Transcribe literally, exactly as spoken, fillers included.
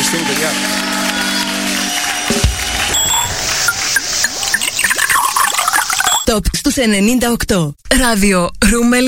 Χριστίνη, παιδιά. Top στους ενενήντα οκτώ. Ράδιο Ρούμελ.